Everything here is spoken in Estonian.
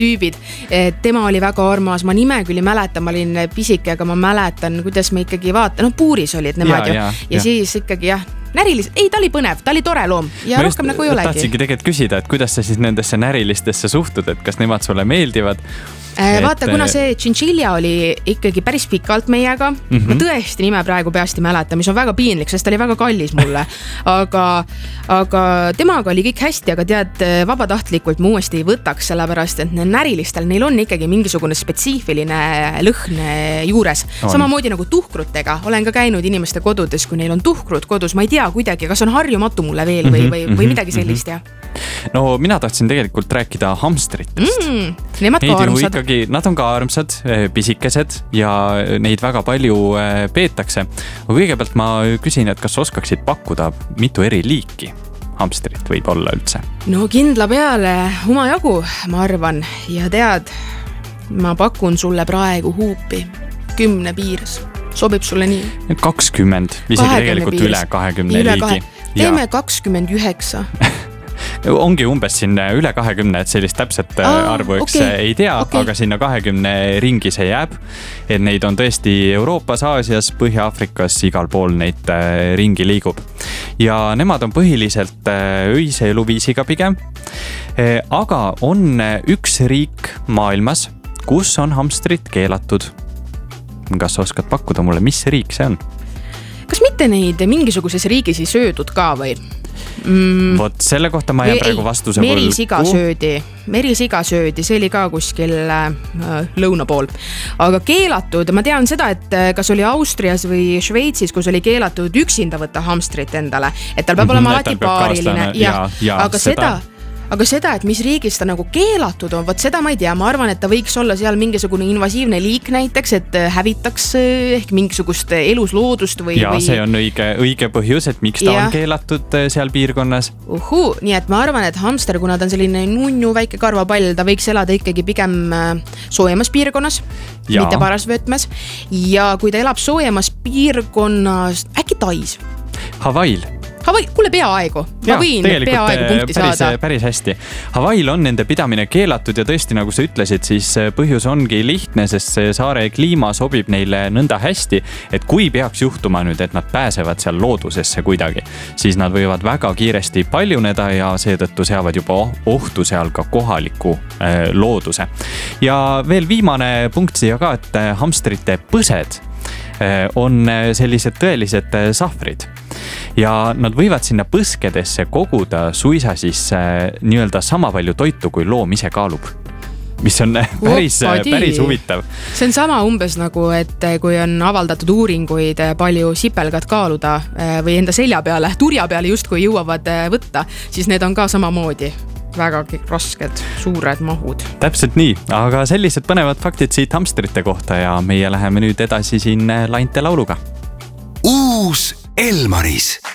tüübid. Tema oli väga armas, ma nime küll ei mäleta, ma olin pisike, aga ma mäletan, kuidas me ikkagi vaatan, puuris olid nemad ja siis ikkagi närilised, ei, ta oli põnev, ta oli tore loom ja ma rohkem nagu ei olegi. Tahtsingi tegelikult küsida, et kuidas sa siis nendesse närilistesse suhtud, et kas nemad sulle meeldivad? Vaata, kuna see chinchilla oli ikkagi päris pikalt meiega, ma tõesti nime praegu peast ei mäleta, mis on väga piinlik, sest ta oli väga kallis mulle, aga temaga oli kõik hästi, aga tead, vabatahtlikult ma uuesti ei võtaks, sellepärast, et närilistel neil on ikkagi mingisugune spetsiifiline lõhn juures. Samamoodi nagu tuhkrutega, olen ka käinud inimeste kodudes, kui neil on tuhkrut kodus, ma ei tea kuidagi, kas on harjumatu mulle veel või midagi sellist, No mina tahtsin tegelikult rääkida hamstritest. Nemad ka armsad. Nad on ka armsad, pisikesed ja neid väga palju peetakse. Kõigepealt ma küsin, et kas oskaksid pakkuda mitu eri liiki hamstrit võib olla üldse? No kindla peale omajagu, ma arvan. Ja tead, ma pakun sulle praegu huupi 10 piires. Sobib sulle nii? 20, isegi tegelikult üle 20 liigi. Teeme 29. Ongi umbes siin üle 20, et sellist täpset arvu ei tea, aga sinna 20 ringi see jääb. Et neid on tõesti Euroopas, Aasias, Põhja-Afrikas, igal pool neid ringi liigub. Ja nemad on põhiliselt öise eluviisiga pigem. Aga on üks riik maailmas, kus on hamstrid keelatud. Kas oskad pakkuda mulle, mis riik see on? Kas mitte neid mingisuguses riigis ei söödud ka või? Vot selle kohta ma jään praegu vastuse merisiga söödi, see oli ka kuskil lõuna pool. Aga keelatud, ma tean seda, et kas oli Austrias või Šveitsis, kus oli keelatud üksinda võtta hamstrit endale, et tal peab olema alati paariline. Aga seda, et mis riigis ta nagu keelatud on, võt seda ma ei tea. Ma arvan, et ta võiks olla seal mingisugune invasiivne liik näiteks, et hävitaks ehk mingisugust elusloodust või... Ja see on õige põhjus, et miks ta on keelatud seal piirkonnas. Nii et ma arvan, et hamster, kuna ta on selline nunnu väike karvapall, ta võiks elada ikkagi pigem soojemas piirkonnas, mitte parasvöötmes. Ja kui ta elab soojemas piirkonnas, äkki Tais? Hawaii'l. Kuule peaaegu. Ma võin peaaegu punkti saada. Päris hästi. Hawaii'l on nende pidamine keelatud ja tõesti, nagu sa ütlesid, siis põhjus ongi lihtne, sest see saare kliima sobib neile nõnda hästi, et kui peaks juhtuma nüüd, et nad pääsevad seal loodusesse kuidagi, siis nad võivad väga kiiresti paljuneda ja seetõttu seavad juba ohtu seal ka kohaliku looduse. Ja veel viimane punkt siia ka, et hamstrite põsed on sellised tõelised sahvrid. Ja nad võivad sinna põskedesse koguda suisa siis nii-öelda sama palju toitu, kui loom ise kaalub. Mis on päris huvitav. See on sama umbes nagu, et kui on avaldatud uuringuid palju sipelgad kaaluda või enda selja peale, turja peale justkui jõuavad võtta, siis need on ka samamoodi väga rasked, suured mahud. Täpselt nii, aga sellised põnevad faktid siit hamstrite kohta ja meie läheme nüüd edasi siin Lainte lauluga. Uus Elmaris.